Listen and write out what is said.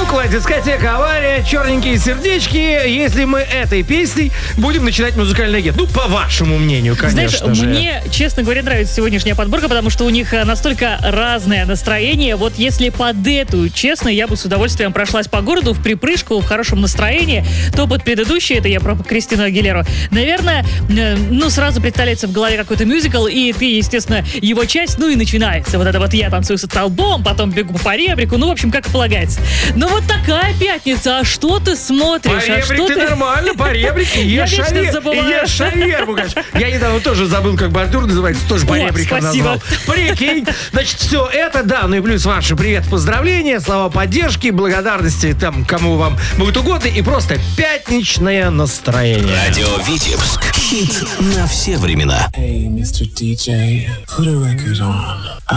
Буква, дискотека, авария, черненькие сердечки. Если мы этой песней будем начинать музыкальный агент. Ну, по вашему мнению, конечно. Знаешь, же. мне, честно говоря, нравится сегодняшняя подборка, потому что у них настолько разное настроение. Вот если под эту, честно, я бы с удовольствием прошлась по городу в припрыжку, в хорошем настроении, то под предыдущий, это я про Кристину Агилеру, наверное, сразу представляется в голове какой-то мюзикл, и ты, естественно, его часть, и начинается. Вот это вот я танцую со столбом, потом бегу по ребрику, в общем, как и полагается. Ну, вот такая пятница, а что ты смотришь? По ребрике нормально, по ребрике. Ешь шаверму. Я недавно тоже забыл, как Артур называется, тоже по ребрикам назвал. Прикинь. Значит, все это, да, и плюс ваши привет, поздравления, слова поддержки, благодарности там, кому вам будет угодно, и просто пятничное настроение. Радио Витебск. Хит на все времена. Hey, Mr. DJ, put a record on.